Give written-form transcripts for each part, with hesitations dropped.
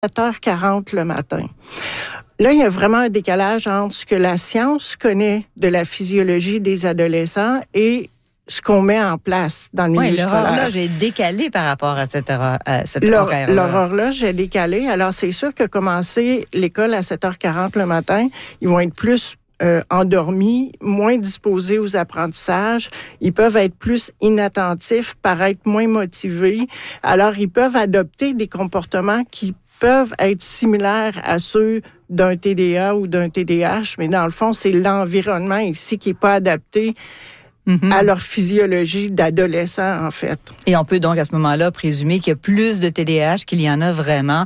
7h40 le matin. Là, il y a vraiment un décalage entre ce que la science connaît de la physiologie des adolescents et ce qu'on met en place dans le milieu scolaire. Leur horloge est décalée par rapport à cet horaire-là. Leur horloge est décalée. Alors, c'est sûr que commencer l'école à 7h40 le matin, ils vont être plus endormis, moins disposés aux apprentissages. Ils peuvent être plus inattentifs, paraître moins motivés. Alors, ils peuvent adopter des comportements qui peuvent être similaires à ceux d'un TDA ou d'un TDAH, mais dans le fond, c'est l'environnement ici qui n'est pas adapté à leur physiologie d'adolescent, en fait. Et on peut donc à ce moment-là présumer qu'il y a plus de TDAH qu'il y en a vraiment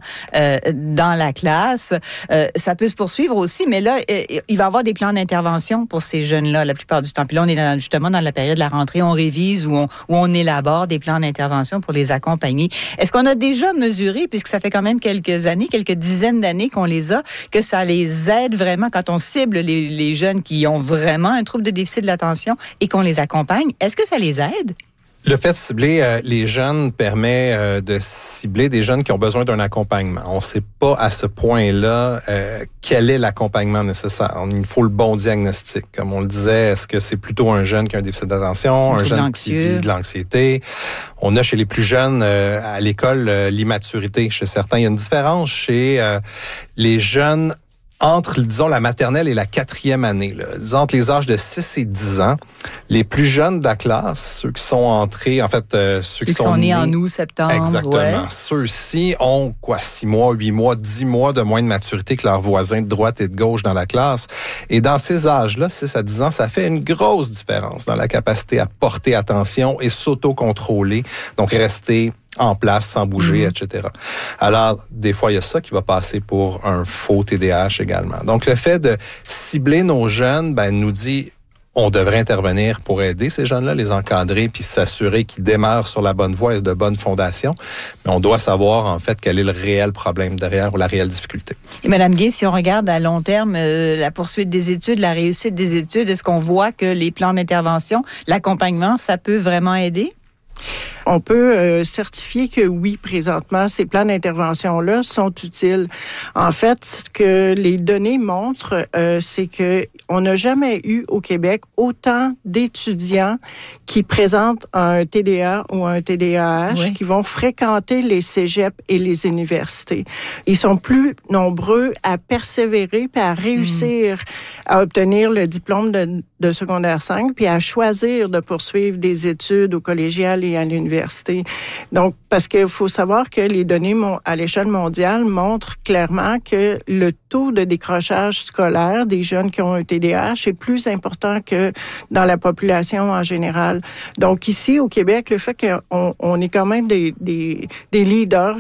dans la classe. Ça peut se poursuivre aussi, mais là, il va y avoir des plans d'intervention pour ces jeunes-là la plupart du temps. Puis là, on est justement dans la période de la rentrée, on révise ou on élabore des plans d'intervention pour les accompagner. Est-ce qu'on a déjà mesuré, puisque ça fait quand même quelques années, quelques dizaines d'années qu'on les a, que ça les aide vraiment quand on cible les jeunes qui ont vraiment un trouble de déficit de l'attention et qu'on les accompagne? Est-ce que ça les aide? Le fait de cibler les jeunes permet de cibler des jeunes qui ont besoin d'un accompagnement. On ne sait pas à ce point-là quel est l'accompagnement nécessaire. Il faut le bon diagnostic. Comme on le disait, est-ce que c'est plutôt un jeune qui a un déficit d'attention, un jeune qui vit de l'anxiété? On a chez les plus jeunes à l'école l'immaturité chez certains. Il y a une différence chez les jeunes entre, disons, la maternelle et la 4e année, là. Disons, entre les âges de 6 et 10 ans, les plus jeunes de la classe, ceux qui sont entrés, en fait, ceux qui sont nés en août, septembre. Exactement. Ouais. Ceux-ci ont, 6 mois, 8 mois, 10 mois de moins de maturité que leurs voisins de droite et de gauche dans la classe. Et dans ces âges-là, 6 à 10 ans, ça fait une grosse différence dans la capacité à porter attention et s'auto-contrôler. Donc, rester en place, sans bouger, etc. Alors, des fois, il y a ça qui va passer pour un faux TDAH également. Donc, le fait de cibler nos jeunes, nous dit, on devrait intervenir pour aider ces jeunes-là, les encadrer, puis s'assurer qu'ils démarrent sur la bonne voie et de bonnes fondations. Mais on doit savoir, en fait, quel est le réel problème derrière ou la réelle difficulté. Et Mme Gay, si on regarde à long terme la poursuite des études, la réussite des études, est-ce qu'on voit que les plans d'intervention, l'accompagnement, ça peut vraiment aider? On peut certifier que oui, présentement, ces plans d'intervention-là sont utiles. En fait, ce que les données montrent, c'est que on n'a jamais eu au Québec autant d'étudiants qui présentent un TDA ou un TDAH qui vont fréquenter les cégeps et les universités. Ils sont plus nombreux à persévérer puis à réussir à obtenir le diplôme de secondaire 5 puis à choisir de poursuivre des études au collégial et à l'université. Donc, parce qu'il faut savoir que les données à l'échelle mondiale montrent clairement que le taux de décrochage scolaire des jeunes qui ont un TDAH est plus important que dans la population en général. Donc, ici, au Québec, le fait qu'on est quand même des leaders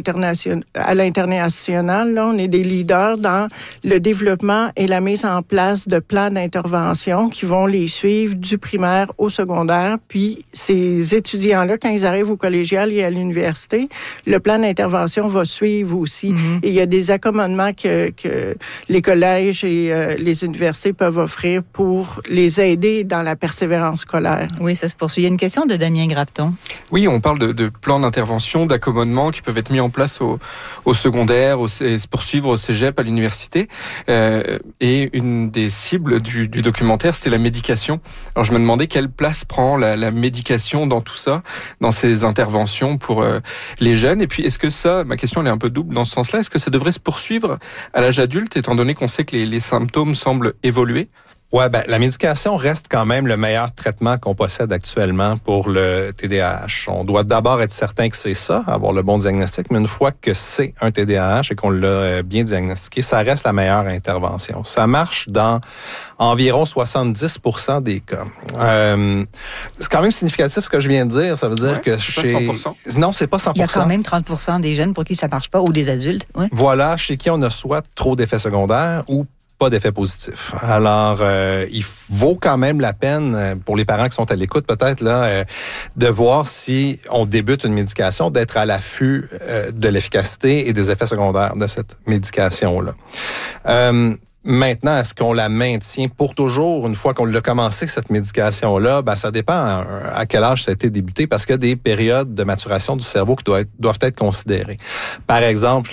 à l'international, là, on est des leaders dans le développement et la mise en place de plans d'intervention qui vont les suivre du primaire au secondaire. Puis, ces étudiants-là, quand ils arrivent au collégial et à l'université, le plan d'intervention va suivre aussi. Et il y a des accommodements que les collèges et les universités peuvent offrir pour les aider dans la persévérance scolaire. Oui, ça se poursuit. Il y a une question de Damien Grapton. Oui, on parle de plans d'intervention, d'accommodement qui peuvent être mis en place au secondaire, et se poursuivre au cégep, à l'université. Et une des cibles du documentaire, c'était la médication. Alors, je me demandais quelle place prend la médication dans tout ça, dans ces interventions pour les jeunes. Et puis, est-ce que ça, ma question elle est un peu double dans ce sens-là, est-ce que ça devrait se poursuivre à l'âge adulte, étant donné qu'on sait que les symptômes semblent évoluer? Ouais, la médication reste quand même le meilleur traitement qu'on possède actuellement pour le TDAH. On doit d'abord être certain que c'est ça, avoir le bon diagnostic, mais une fois que c'est un TDAH et qu'on l'a bien diagnostiqué, ça reste la meilleure intervention. Ça marche dans environ 70% des cas. C'est quand même significatif ce que je viens de dire. Ça veut dire que c'est pas 100%. Non, c'est pas 100%. Il y a quand même 30% des jeunes pour qui ça marche pas, ou des adultes. Ouais. Voilà, chez qui on a soit trop d'effets secondaires ou pas d'effet positif. Alors, il vaut quand même la peine pour les parents qui sont à l'écoute peut-être là de voir si on débute une médication, d'être à l'affût de l'efficacité et des effets secondaires de cette médication-là. Maintenant, est-ce qu'on la maintient pour toujours une fois qu'on l'a commencé, cette médication-là? Ben, ça dépend à quel âge ça a été débuté parce qu'il y a des périodes de maturation du cerveau qui doivent être considérées. Par exemple,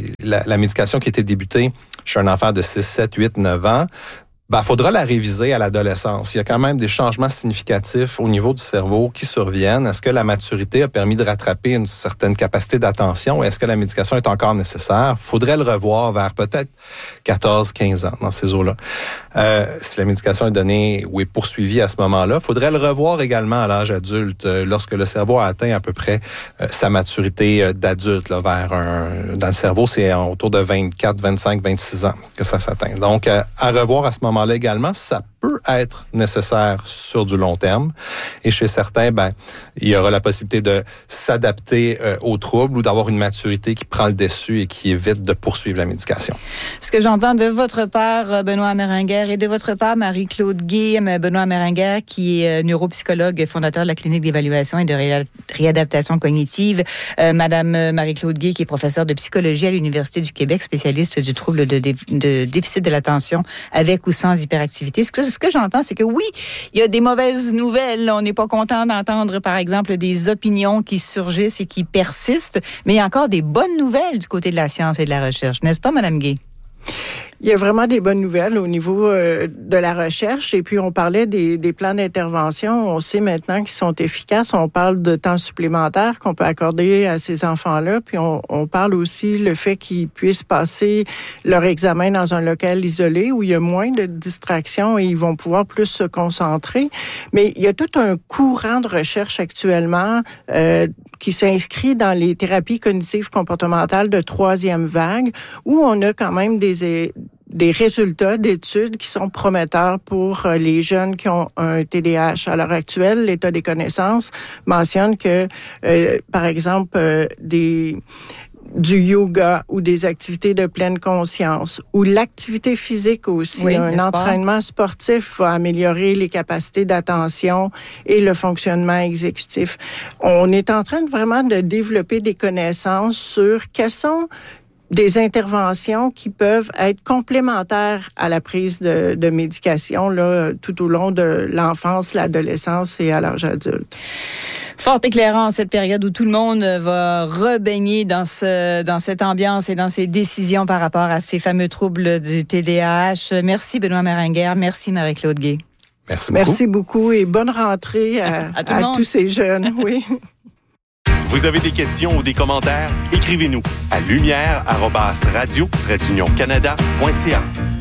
la médication qui a été débutée chez un enfant de 6, 7, 8, 9 ans, faudra la réviser à l'adolescence. Il y a quand même des changements significatifs au niveau du cerveau qui surviennent. Est-ce que la maturité a permis de rattraper une certaine capacité d'attention? Est-ce que la médication est encore nécessaire? Faudrait le revoir vers peut-être 14, 15 ans dans ces eaux-là. Si la médication est donnée ou est poursuivie à ce moment-là, faudrait le revoir également à l'âge adulte, lorsque le cerveau a atteint à peu près sa maturité d'adulte. Là, dans le cerveau, c'est autour de 24, 25, 26 ans que ça s'atteint. Donc, à revoir à ce moment-là également, ça peut être nécessaire sur du long terme. Et chez certains, il y aura la possibilité de s'adapter aux troubles ou d'avoir une maturité qui prend le dessus et qui évite de poursuivre la médication. Ce que j'entends de votre part, Benoît Améringuer, et de votre part, Marie-Claude Guay, Benoît Améringuer, qui est neuropsychologue, fondateur de la clinique d'évaluation et de réadaptation cognitive, Madame Marie-Claude Guay, qui est professeure de psychologie à l'Université du Québec, spécialiste du trouble de déficit de l'attention avec ou sans hyperactivité. Ce que j'entends, c'est que oui, il y a des mauvaises nouvelles. On n'est pas content d'entendre, par exemple, des opinions qui surgissent et qui persistent, mais il y a encore des bonnes nouvelles du côté de la science et de la recherche. N'est-ce pas, Madame Guay? Il y a vraiment des bonnes nouvelles au niveau de la recherche. Et puis, on parlait des plans d'intervention. On sait maintenant qu'ils sont efficaces. On parle de temps supplémentaire qu'on peut accorder à ces enfants-là. Puis, on parle aussi le fait qu'ils puissent passer leur examen dans un local isolé où il y a moins de distractions et ils vont pouvoir plus se concentrer. Mais il y a tout un courant de recherche actuellement qui s'inscrit dans les thérapies cognitives comportementales de troisième vague où on a quand même des résultats d'études qui sont prometteurs pour les jeunes qui ont un TDAH. À l'heure actuelle, l'état des connaissances mentionne que, par exemple, du yoga ou des activités de pleine conscience ou l'activité physique aussi. Oui, un entraînement sportif va améliorer les capacités d'attention et le fonctionnement exécutif. On est en train vraiment de développer des connaissances sur quelles sont des interventions qui peuvent être complémentaires à la prise de médication là, tout au long de l'enfance, l'adolescence et à l'âge adulte. Fort éclairant cette période où tout le monde va rebaigner dans cette ambiance et dans ses décisions par rapport à ces fameux troubles du TDAH. Merci Benoît Améringuer, merci Marie-Claude Guay. Merci beaucoup. Merci beaucoup et bonne rentrée à tous ces jeunes. Oui. Vous avez des questions ou des commentaires? Écrivez-nous à lumière@radio-canada.ca.